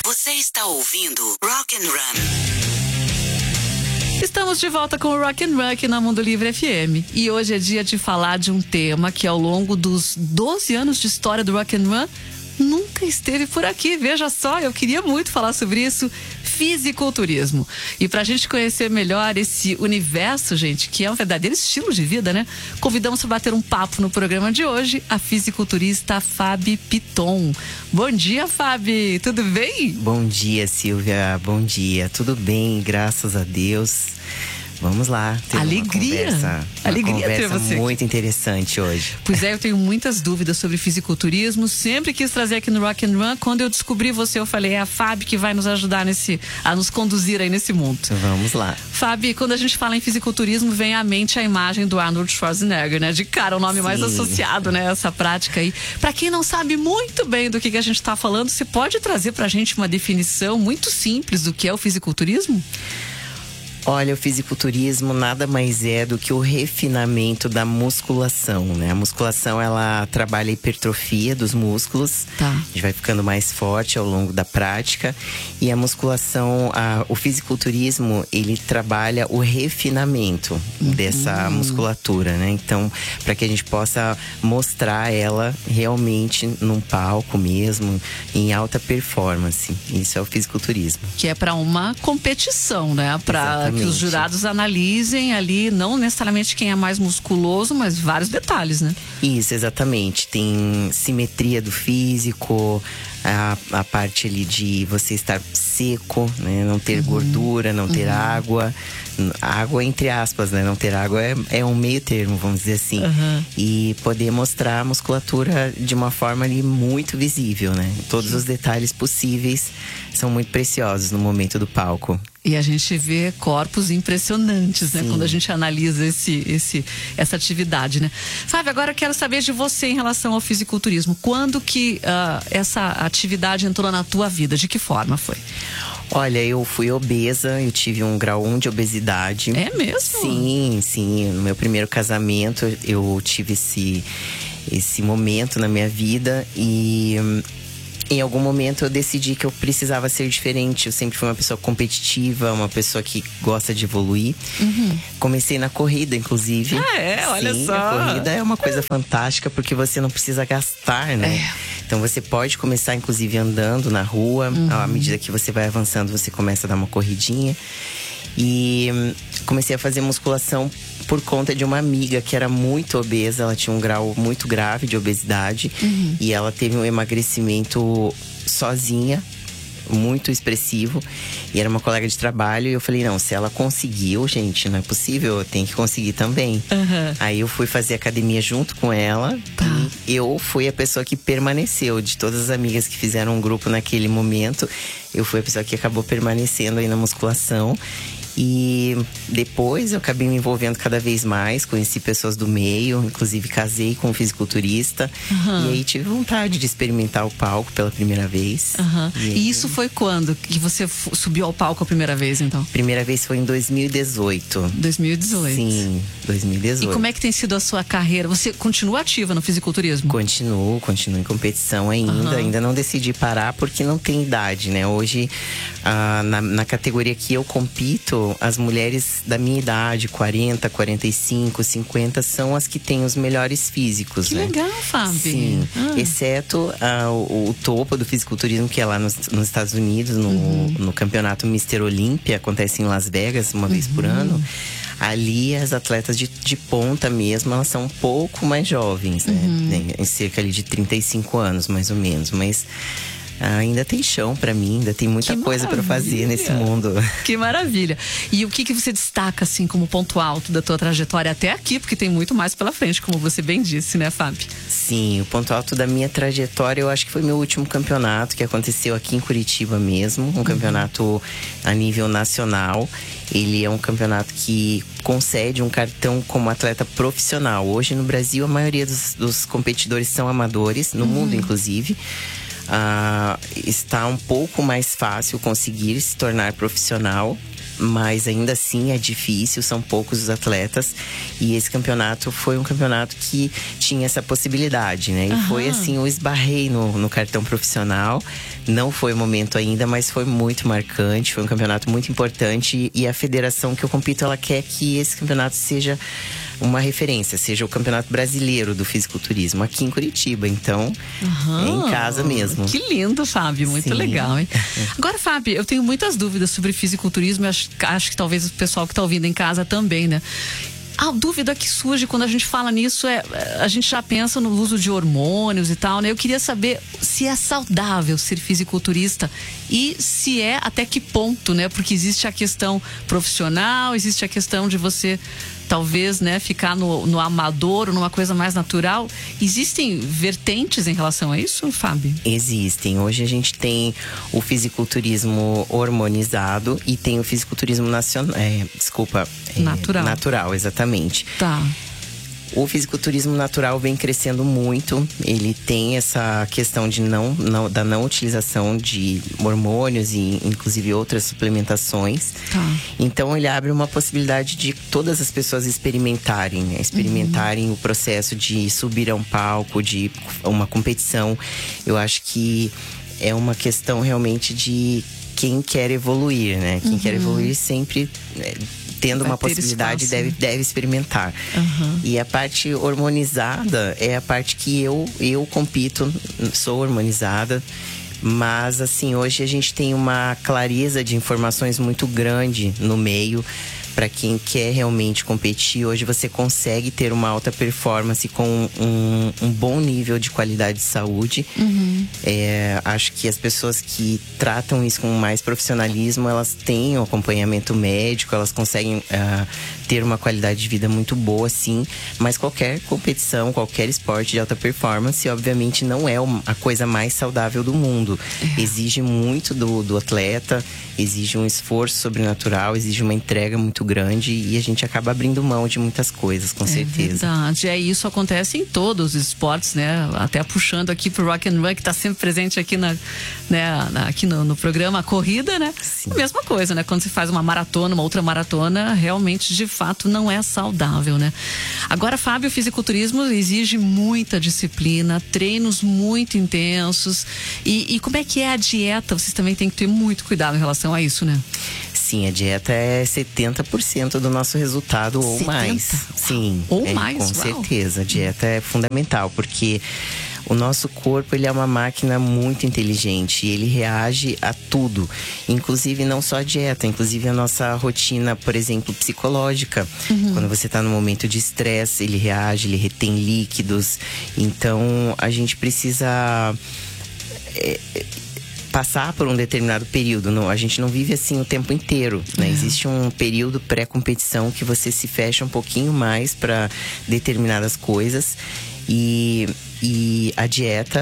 Você está ouvindo Rock and Run. Estamos de volta com o Rock and Run aqui na Mundo Livre FM. E hoje é dia de falar de um tema que ao longo dos 12 anos de história do Rock and Run nunca esteve por aqui. Veja só, eu queria muito falar sobre isso, fisiculturismo. E pra gente conhecer melhor esse universo, gente, que é um verdadeiro estilo de vida, né? Convidamos para bater um papo no programa de hoje a fisiculturista Fabi Piton. Bom dia, Fabi, tudo bem? Bom dia, Silvia, bom dia. Tudo bem, graças a Deus. Vamos lá, ter alegria. Uma conversa ter você muito interessante hoje. Pois é, eu tenho muitas dúvidas sobre fisiculturismo. Sempre quis trazer aqui no Rock and Run. Quando eu descobri você, eu falei, é a Fabi que vai nos ajudar a nos conduzir aí nesse mundo. Vamos lá. Fabi, quando a gente fala em fisiculturismo, vem à mente a imagem do Arnold Schwarzenegger, né? De cara, o nome Sim. mais associado, né? Essa prática aí. Pra quem não sabe muito bem do que a gente tá falando, você pode trazer pra gente uma definição muito simples do que é o fisiculturismo? Olha, o fisiculturismo nada mais é do que o refinamento da musculação, né? A musculação, ela trabalha a hipertrofia dos músculos. Tá. A gente vai ficando mais forte ao longo da prática. E a musculação, o fisiculturismo, ele trabalha o refinamento dessa musculatura, né? Então, para que a gente possa mostrar ela realmente num palco mesmo, em alta performance. Isso é o fisiculturismo. Que é pra uma competição, né? Pra que os jurados analisem ali, não necessariamente quem é mais musculoso, mas vários detalhes, né? Isso, exatamente. Tem simetria do físico, a parte ali de você estar seco, né? Não ter gordura, não ter água. Água entre aspas, né? Não ter água é um meio termo, vamos dizer assim. E poder mostrar a musculatura de uma forma ali muito visível, né? Todos os detalhes possíveis são muito preciosos no momento do palco. E a gente vê corpos impressionantes, né? Quando a gente analisa essa atividade, né? Fábio, agora eu quero saber de você em relação ao fisiculturismo. Quando que essa atividade entrou na tua vida? De que forma foi? Olha, eu fui obesa, eu tive um grau 1 de obesidade. É mesmo? Sim. No meu primeiro casamento, eu tive esse momento na minha vida e em algum momento eu decidi que eu precisava ser diferente. Eu sempre fui uma pessoa competitiva, uma pessoa que gosta de evoluir. Comecei na corrida, inclusive. Olha Sim, só. A corrida é uma coisa fantástica porque você não precisa gastar, né? Então você pode começar, inclusive, andando na rua. À medida que você vai avançando, você começa a dar uma corridinha. E comecei a fazer musculação por conta de uma amiga que era muito obesa. Ela tinha um grau muito grave de obesidade. E ela teve um emagrecimento sozinha, muito expressivo. E era uma colega de trabalho. E eu falei, não, se ela conseguiu, gente, não é possível, eu tenho que conseguir também. Aí eu fui fazer academia junto com ela. E eu fui a pessoa que permaneceu. De todas as amigas que fizeram um grupo naquele momento, eu fui a pessoa que acabou permanecendo aí na musculação. E depois eu acabei me envolvendo cada vez mais, conheci pessoas do meio, inclusive casei com um fisiculturista. E aí tive vontade de experimentar o palco pela primeira vez. E isso foi quando que você subiu ao palco a primeira vez, então? Primeira vez foi em 2018. 2018. Sim, 2018. E como é que tem sido a sua carreira? Você continua ativa no fisiculturismo? Continuo em competição ainda. Ainda não decidi parar porque não tem idade, né? Hoje, na categoria que eu compito, as mulheres da minha idade, 40, 45, 50, são as que têm os melhores físicos, que né? Legal, Fabi. Sim, exceto o topo do fisiculturismo, que é lá nos Estados Unidos, no campeonato Mr. Olympia, acontece em Las Vegas uma vez por ano. Ali, as atletas de ponta mesmo, elas são um pouco mais jovens, né? Em cerca ali de 35 anos, mais ou menos. Mas ainda tem chão pra mim, ainda tem muita coisa pra fazer nesse mundo. Que maravilha. E o que você destaca, assim, como ponto alto da tua trajetória até aqui? Porque tem muito mais pela frente, como você bem disse, né, Fábio? Sim, o ponto alto da minha trajetória, eu acho que foi meu último campeonato, que aconteceu aqui em Curitiba mesmo. Um campeonato a nível nacional. Ele é um campeonato que concede um cartão como atleta profissional. Hoje no Brasil, a maioria dos competidores são amadores, no mundo inclusive. Está um pouco mais fácil conseguir se tornar profissional, mas ainda assim é difícil, são poucos os atletas. E esse campeonato foi um campeonato que tinha essa possibilidade, né? E foi assim, eu esbarrei no cartão profissional. Não foi o momento ainda, mas foi muito marcante. Foi um campeonato muito importante. E a federação que eu compito, ela quer que esse campeonato seja uma referência, seja o Campeonato Brasileiro do Fisiculturismo aqui em Curitiba. Então, é em casa mesmo. Que lindo, Fábio. Muito legal, hein? Agora, Fábio, eu tenho muitas dúvidas sobre fisiculturismo. Acho que talvez o pessoal que está ouvindo em casa também, né? A dúvida que surge quando a gente fala nisso a gente já pensa no uso de hormônios e tal, né? Eu queria saber se é saudável ser fisiculturista e se é até que ponto, né? Porque existe a questão profissional, existe a questão de você talvez, né, ficar no amador ou numa coisa mais natural. Existem vertentes em relação a isso, Fábio? Existem. Hoje a gente tem o fisiculturismo hormonizado e tem o fisiculturismo natural, exatamente. Tá. O fisiculturismo natural vem crescendo muito. Ele tem essa questão de da não utilização de hormônios e inclusive outras suplementações. Tá. Então ele abre uma possibilidade de todas as pessoas experimentarem, né? O processo de subir a um palco, de uma competição. Eu acho que é uma questão realmente de quem quer evoluir, né? Quem quer evoluir sempre tendo uma possibilidade, deve experimentar. E a parte hormonizada é a parte que eu compito, sou hormonizada. Mas, assim, hoje a gente tem uma clareza de informações muito grande no meio. Para quem quer realmente competir, hoje você consegue ter uma alta performance com um bom nível de qualidade de saúde. Acho que as pessoas que tratam isso com mais profissionalismo, elas têm um acompanhamento médico, elas conseguem ter uma qualidade de vida muito boa, sim. Mas qualquer competição, qualquer esporte de alta performance, obviamente não é a coisa mais saudável do mundo. Exige muito do atleta, exige um esforço sobrenatural, exige uma entrega muito grande e a gente acaba abrindo mão de muitas coisas, com certeza. Verdade. Isso acontece em todos os esportes, né? Até puxando aqui pro Rock and Run, que tá sempre presente aqui aqui no programa, a corrida, né? Sim. A mesma coisa, né? Quando se faz uma maratona, uma outra maratona, realmente, de fato, não é saudável, né? Agora, Fábio, o fisiculturismo exige muita disciplina, treinos muito intensos. E como é que é a dieta? Vocês também têm que ter muito cuidado em relação a isso, né? Sim, a dieta é 70% do nosso resultado ou 70%? mais. Sim. Ou mais, com uau. certeza. A dieta é fundamental, porque o nosso corpo, ele é uma máquina muito inteligente e ele reage a tudo. Inclusive, não só a dieta, inclusive a nossa rotina, por exemplo, psicológica. Quando você está num momento de estresse, ele reage, ele retém líquidos. Então, a gente precisa passar por um determinado período. A gente não vive assim o tempo inteiro, né? Existe um período pré-competição que você se fecha um pouquinho mais para determinadas coisas. E a dieta